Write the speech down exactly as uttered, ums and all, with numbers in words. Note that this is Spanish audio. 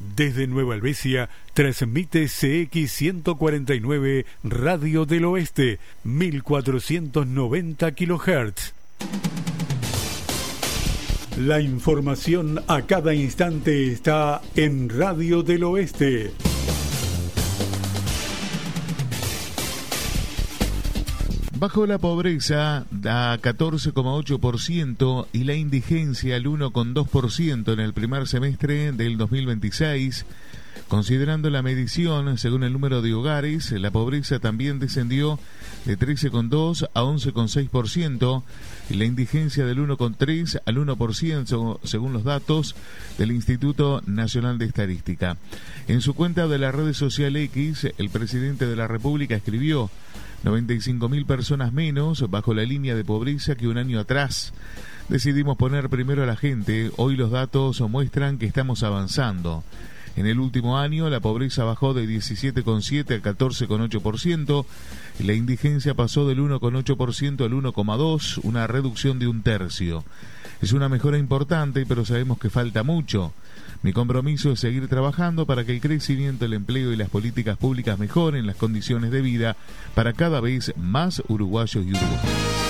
Desde Nueva Helvecia, transmite C X ciento cuarenta y nueve Radio del Oeste, mil cuatrocientos noventa kilohertz. La información a cada instante está en Radio del Oeste. Bajo la pobreza da catorce coma ocho por ciento y la indigencia al uno coma dos por ciento en el primer semestre del dos mil veintiséis. Considerando la medición según el número de hogares, la pobreza también descendió de trece coma dos a once coma seis por ciento y la indigencia del uno coma tres al uno por ciento según los datos del Instituto Nacional de Estadística. En su cuenta de la red social X, el presidente de la República escribió: noventa y cinco mil personas menos bajo la línea de pobreza que un año atrás. Decidimos poner primero a la gente. Hoy los datos muestran que estamos avanzando. En el último año la pobreza bajó de diecisiete coma siete al catorce coma ocho por ciento y la indigencia pasó del uno coma ocho por ciento al uno coma dos por ciento, una reducción de un tercio. Es una mejora importante, pero sabemos que falta mucho. Mi compromiso es seguir trabajando para que el crecimiento, el empleo y las políticas públicas mejoren las condiciones de vida para cada vez más uruguayos y uruguayas.